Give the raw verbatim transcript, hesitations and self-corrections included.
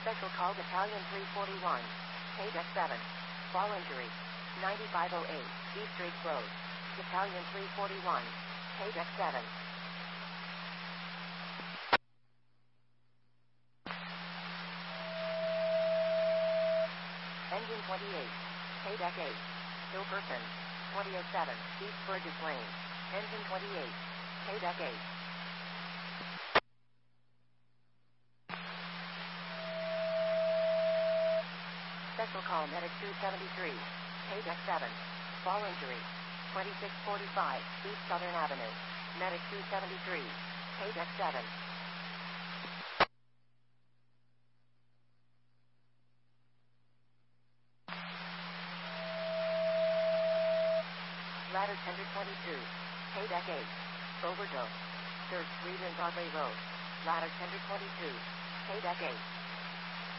Special call Battalion three forty-one. K D E C seven. Fall injury. ninety-five oh eight, East Drake Road. Battalion three forty-one. K D E C seven. Engine twenty-eight. K D E C eight. Still person. twenty oh seven, East Burgess Lane. Engine twenty-eight. K D E C eight. Special call Medic two seventy-three. K D E C seven. Fall injury. twenty-six forty-five, East Southern Avenue. Medic two seventy-three. K D E C seven. Ladder Tender twenty-two. K D E C eight. Overdose. third Street and Broadway Road. Ladder Tender twenty-two. K D E C eight.